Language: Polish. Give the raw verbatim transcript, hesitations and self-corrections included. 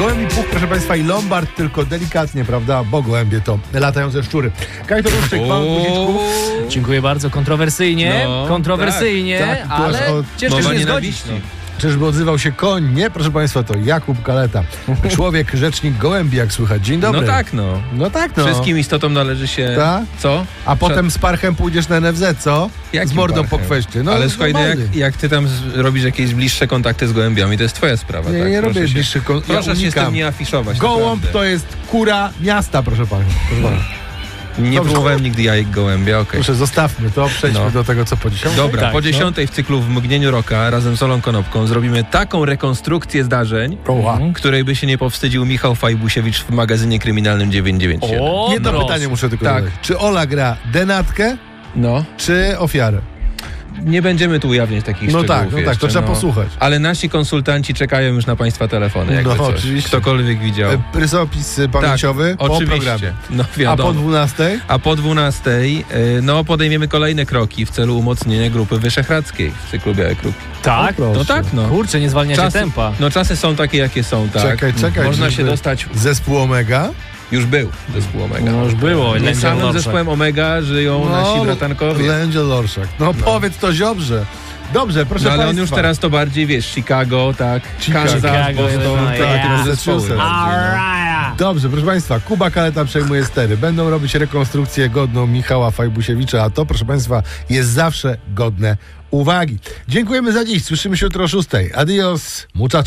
Gołębi puch, proszę Państwa, i Lombard, tylko delikatnie, prawda, bo gołębie to latające szczury. Kajto Ruszczyk, pan guziczków. Dziękuję bardzo, kontrowersyjnie, No, kontrowersyjnie, tak, tak, ale tu aż o- ciężko mowa się nie zgodzić. nienawiści. Czyżby odzywał się koń? Nie, proszę Państwa, to Jakub Kaleta. Człowiek, rzecznik gołębi, jak słychać. Dzień dobry. No tak, no. No tak, no. Wszystkim istotom należy się... Ta? Co? A potem z parchem pójdziesz na N F Z, co? Jakim z mordą parchem? po kweście. No, Ale słuchaj, no jak, normalnie. jak ty tam z, robisz jakieś bliższe kontakty z gołębiami, to jest twoja sprawa. Nie, tak? nie Proszę robię się- bliższych kon- ja Proszę się z unikam. tym nie afiszować. Gołąb naprawdę. to jest kura miasta, proszę Pana. Proszę pana. Nie Dobrze. próbowałem nigdy jajek gołębia, okej. Proszę, zostawmy to, przejdźmy No. do tego, co po dziesiątej. Dobra, Tak, po no. dziesiątej w cyklu W mgnieniu roka razem z Olą Konopką zrobimy taką rekonstrukcję zdarzeń, Oła. której by się nie powstydził Michał Fajbusiewicz w magazynie kryminalnym dziewięćset dziewięćdziesiąt siedem. O, Jedno proszę. pytanie muszę tylko Tak. zadać. Czy Ola gra denatkę, No, czy ofiarę? nie będziemy tu ujawniać takich No szczegółów tak, no tak, to jeszcze, trzeba no. posłuchać. Ale nasi konsultanci czekają już na Państwa telefony, jakby No, coś. oczywiście. Ktokolwiek widział. E, Rysopis e, pamięciowy po oczywiście. programie. No A wiadomo. po dwunastej? A po dwunastej, y, no podejmiemy kolejne kroki w celu umocnienia Grupy Wyszehradzkiej w cyklu Białe Kruki. Tak? O, proszę. No tak, no. Kurczę, nie zwalniacie Czasy, tempa. no czasy są takie, jakie są, tak. Czekaj, czekaj, Można żeby- się dostać... Zespół Omega? Już był zespół Omega. No już było. Nie Lędziel samym Lorszak. zespołem Omega żyją nasi bratankowie. Lędziel Lorszak. No, powiedz to Ziobrze. Dobrze, proszę No ale on Państwa. już teraz to bardziej, wiesz, Chicago, tak, Chicago. Kansas, Chicago, Boston, tak, tak, ja. zespoły. Massachusetts. Alright. Dobrze, proszę Państwa, Kuba Kaleta przejmuje stery. Będą robić rekonstrukcję godną Michała Fajbusiewicza, a to, proszę Państwa, jest zawsze godne uwagi. Dziękujemy za dziś. Słyszymy się jutro o szóstej. Adios, muchachos.